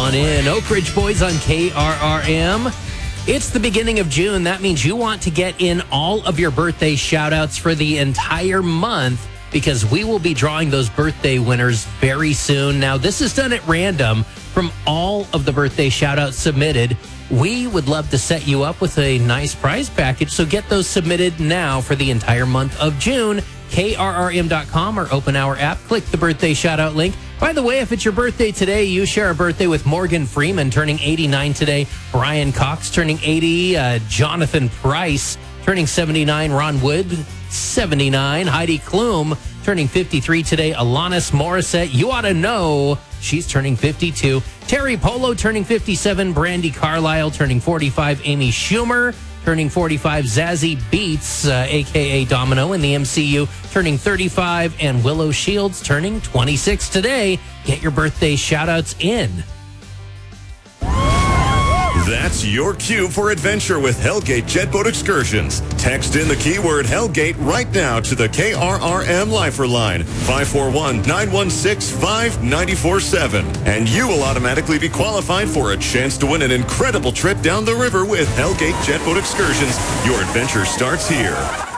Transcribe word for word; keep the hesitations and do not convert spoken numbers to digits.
on in. Oak Ridge Boys on K R R M. It's the beginning of June. That means you want to get in all of your birthday shout-outs for the entire month because we will be drawing those birthday winners very soon. Now, this is done at random from all of the birthday shout-outs submitted. We would love to set you up with a nice prize package, so get those submitted now for the entire month of June. K R R M dot com or Open Hour app. Click the birthday shout-out link. By the way, if it's your birthday today, you share a birthday with Morgan Freeman, turning eighty-nine today. Brian Cox, turning eighty. Uh, Jonathan Price, turning seventy-nine. Ron Wood, seventy-nine. Heidi Klum, turning fifty-three today. Alanis Morissette, you ought to know, she's turning fifty-two. Terry Polo, turning fifty-seven. Brandy Carlisle, turning forty-five. Amy Schumer, turning forty-five. Zazie Beetz, uh, a k a. Domino in the M C U, turning thirty-five. And Willow Shields, turning twenty-six today. Get your birthday shout-outs in. That's your cue for adventure with Hellgate Jetboat Excursions. Text in the keyword Hellgate right now to the K R R M Lifer line, five four one, nine one six, five nine four seven. And you will automatically be qualified for a chance to win an incredible trip down the river with Hellgate Jetboat Excursions. Your adventure starts here.